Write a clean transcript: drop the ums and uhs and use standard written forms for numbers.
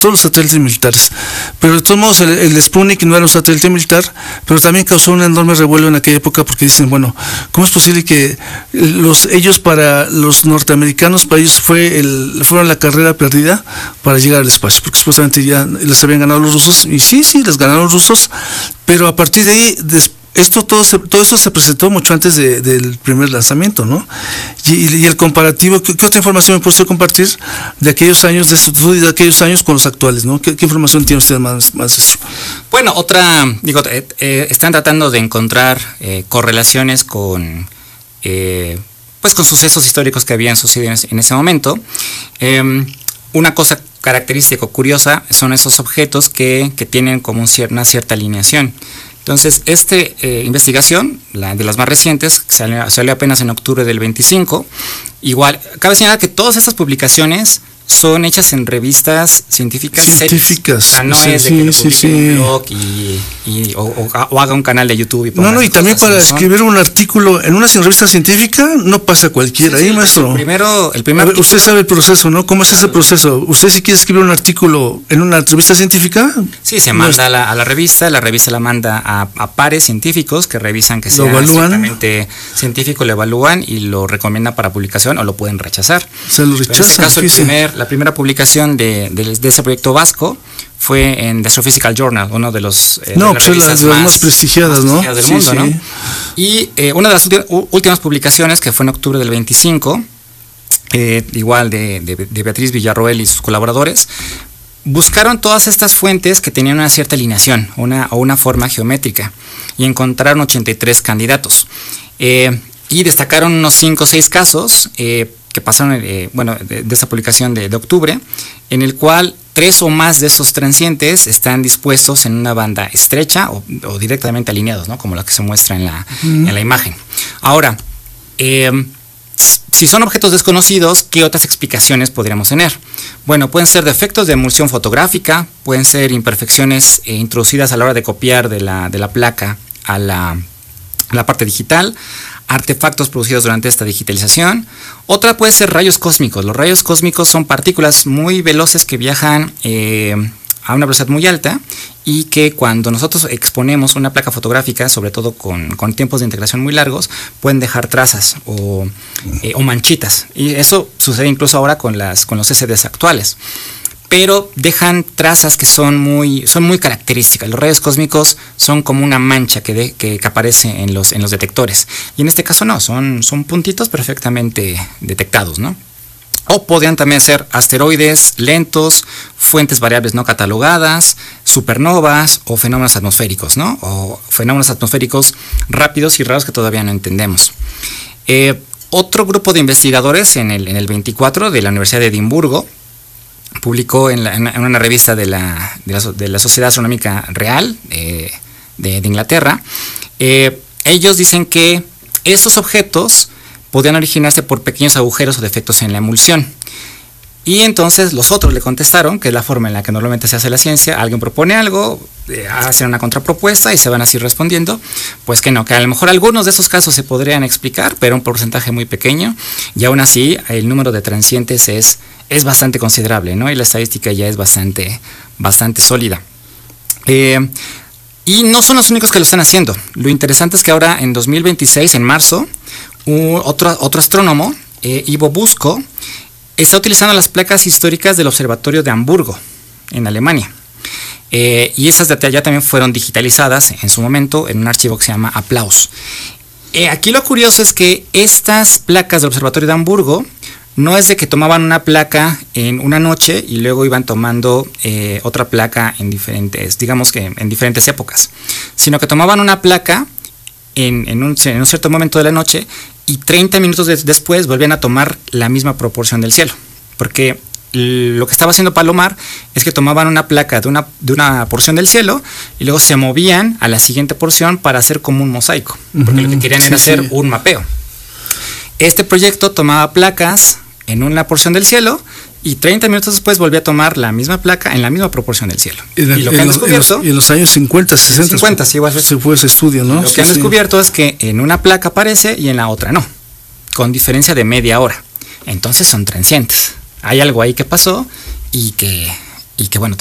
todos los satélites militares. Pero de todos modos el Sputnik no era un satélite militar, pero también causó un enorme revuelo en aquella época porque dicen, bueno, ¿cómo es posible que ellos para los norteamericanos, para ellos fueron la carrera perdida para llegar al espacio? Porque supuestamente ya les habían ganado los rusos, y sí, les ganaron los rusos, pero a partir de ahí, todo eso se presentó mucho antes del primer lanzamiento, ¿no? Y el comparativo, ¿qué otra información me puede compartir de aquellos años, de aquellos años con los actuales, ¿no? ¿Qué información tiene usted más eso? Bueno, están tratando de encontrar correlaciones con con sucesos históricos que habían sucedido en ese momento. Una cosa característica o curiosa son esos objetos que tienen como una cierta alineación. Entonces, esta investigación, de las más recientes, salió apenas en octubre del 25. Igual, cabe señalar que todas estas publicaciones son hechas en revistas científicas. O sea, no es de que lo publique en un blog o haga un canal de YouTube. Y también para escribir un artículo en una revista científica no pasa cualquiera, maestro. Usted sabe el proceso, ¿no? ¿Cómo es ese proceso? ¿Usted si quiere escribir un artículo en una revista científica? Sí, se manda a la revista la manda a pares científicos que revisan que sea estrictamente científico, lo evalúan y lo recomiendan para publicación o lo pueden rechazar. Se lo rechazan. En este caso, la primera publicación de ese proyecto vasco fue en The Astrophysical Journal, uno de los las más prestigiadas, ¿no? Del mundo, ¿no? Y una de las últimas publicaciones, que fue en octubre del 25, igual de Beatriz Villarroel y sus colaboradores, buscaron todas estas fuentes que tenían una cierta alineación o una forma geométrica y encontraron 83 candidatos. Y destacaron unos 5 o 6 casos que pasaron de esta publicación de octubre, en el cual 3 o más de esos transientes están dispuestos en una banda estrecha o directamente alineados, ¿no? Como la que se muestra en la imagen. Ahora, si son objetos desconocidos, ¿qué otras explicaciones podríamos tener? Bueno, pueden ser defectos de emulsión fotográfica, pueden ser imperfecciones introducidas a la hora de copiar de la placa a la parte digital, artefactos producidos durante esta digitalización. Otra puede ser rayos cósmicos. Los rayos cósmicos son partículas muy veloces que viajan a una velocidad muy alta y que cuando nosotros exponemos una placa fotográfica, sobre todo con tiempos de integración muy largos, pueden dejar trazas o manchitas. Y eso sucede incluso ahora con los CCDs actuales. Pero dejan trazas que son muy características. Los rayos cósmicos son como una mancha que aparece en los detectores. Y en este caso no, son puntitos perfectamente detectados, ¿no? O podrían también ser asteroides lentos, fuentes variables no catalogadas, supernovas o fenómenos atmosféricos, ¿no? O fenómenos atmosféricos rápidos y raros que todavía no entendemos. Otro grupo de investigadores en el 24 de la Universidad de Edimburgo publicó en una revista de la Sociedad Astronómica Real de Inglaterra. Ellos dicen que estos objetos podían originarse por pequeños agujeros o defectos en la emulsión. Y entonces los otros le contestaron, que es la forma en la que normalmente se hace la ciencia: alguien propone algo, hacen una contrapropuesta y se van así respondiendo. Pues que no, que a lo mejor algunos de esos casos se podrían explicar, pero un porcentaje muy pequeño, y aún así el número de transientes es bastante considerable, ¿no? Y la estadística ya es bastante sólida. Y no son los únicos que lo están haciendo. Lo interesante es que ahora en 2026, en marzo, otro astrónomo, Ivo Busko, está utilizando las placas históricas del Observatorio de Hamburgo, en Alemania. Y esas ya también fueron digitalizadas en su momento en un archivo que se llama Applaus. Aquí lo curioso es que estas placas del Observatorio de Hamburgo no es de que tomaban una placa en una noche y luego iban tomando otra placa en diferentes épocas, sino que tomaban una placa en un cierto momento de la noche y 30 minutos después volvían a tomar la misma proporción del cielo, porque lo que estaba haciendo Palomar es que tomaban una placa de una porción del cielo y luego se movían a la siguiente porción para hacer como un mosaico, porque lo que querían era hacer un mapeo. Este proyecto tomaba placas en una porción del cielo y 30 minutos después volvía a tomar la misma placa en la misma proporción del cielo. Y lo que han descubierto... Y en los años 50, 60... 50, sí, igual. Se fue ese estudio, ¿no? Lo que han descubierto es que en una placa aparece y en la otra no, con diferencia de media hora. Entonces son transientes. Hay algo ahí que pasó y que y que bueno,